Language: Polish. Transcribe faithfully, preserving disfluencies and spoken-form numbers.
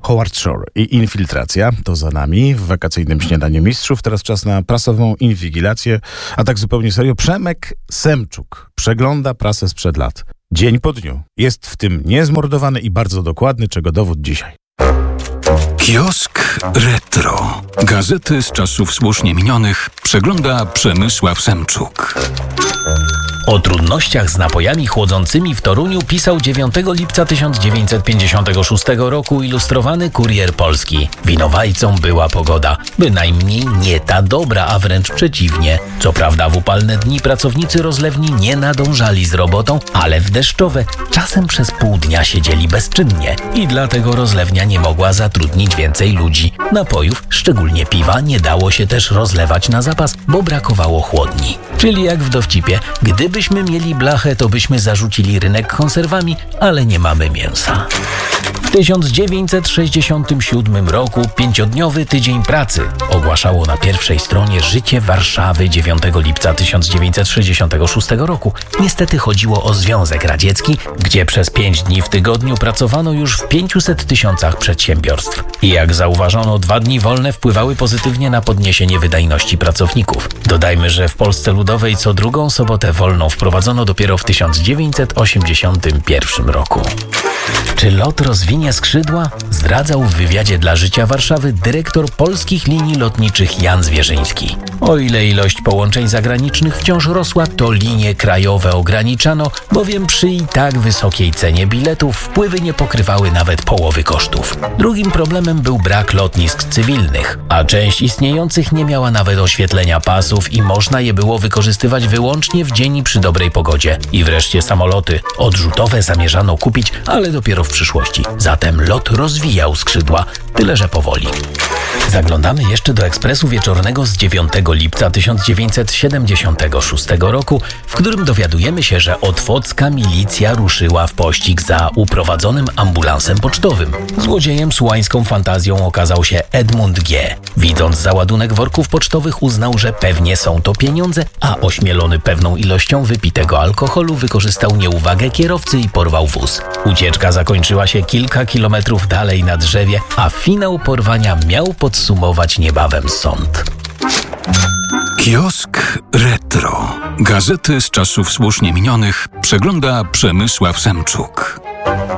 Howard Shore i Infiltracja to za nami w wakacyjnym śniadaniu mistrzów. Teraz czas na prasową inwigilację, a tak zupełnie serio. Przemek Semczuk przegląda prasę sprzed lat. Dzień po dniu. Jest w tym niezmordowany i bardzo dokładny, czego dowód dzisiaj. Kiosk Retro. Gazety z czasów słusznie minionych przegląda Przemysław Semczuk. O trudnościach z napojami chłodzącymi w Toruniu pisał dziewiątego lipca tysiąc dziewięćset pięćdziesiątego szóstego roku ilustrowany Kurier Polski. Winowajcą była pogoda. Bynajmniej nie ta dobra, a wręcz przeciwnie. Co prawda w upalne dni pracownicy rozlewni nie nadążali z robotą, ale w deszczowe czasem przez pół dnia siedzieli bezczynnie i dlatego rozlewnia nie mogła zatrudnić więcej ludzi. Napojów, szczególnie piwa, nie dało się też rozlewać na zapas, bo brakowało chłodni. Czyli jak w dowcipie, gdybyśmy mieli blachę, to byśmy zarzucili rynek konserwami, ale nie mamy mięsa. W tysiąc dziewięćset sześćdziesiątym siódmym roku pięciodniowy tydzień pracy ogłaszało na pierwszej stronie Życie Warszawy dziewiątego lipca tysiąc dziewięćset sześćdziesiątego szóstego roku. Niestety chodziło o Związek Radziecki, gdzie przez pięć dni w tygodniu pracowano już w pięciuset tysiącach przedsiębiorstw. I jak zauważono, dwa dni wolne wpływały pozytywnie na podniesienie wydajności pracowników. Dodajmy, że w Polsce Ludowej co drugą sobotę wolną wprowadzono dopiero w tysiąc dziewięćset osiemdziesiątym pierwszym roku. Czy lot rozwinie skrzydła? Zdradzał w wywiadzie dla Życia Warszawy dyrektor polskich linii lotniczych Jan Zwierzyński. O ile ilość połączeń zagranicznych wciąż rosła, to linie krajowe ograniczano, bowiem przy i tak wysokiej cenie biletów wpływy nie pokrywały nawet połowy kosztów. Drugim problemem był brak lotnisk cywilnych, a część istniejących nie miała nawet oświetlenia pasów i można je było wykorzystywać wyłącznie w dzień i przy dobrej pogodzie. I wreszcie samoloty odrzutowe zamierzano kupić, ale dopiero w przyszłości. Zatem lot rozwijał skrzydła, tyle że powoli. Zaglądamy jeszcze do Ekspresu Wieczornego z dziewiątego lipca tysiąc dziewięćset siedemdziesiątego szóstego roku, w którym dowiadujemy się, że otwocka milicja ruszyła w pościg za uprowadzonym ambulansem pocztowym. Złodziejem z łańską fantazją okazał się Edmund G. Widząc załadunek worków pocztowych, uznał, że pewnie są to pieniądze, a ośmielony pewną ilością wypitego alkoholu wykorzystał nieuwagę kierowcy i porwał wóz. Ucieczka zakończyła się kilka kilometrów dalej na drzewie, a finał porwania miał podsumować niebawem sąd. Kiosk Retro. Gazety z czasów słusznie minionych przegląda Przemysław Semczuk.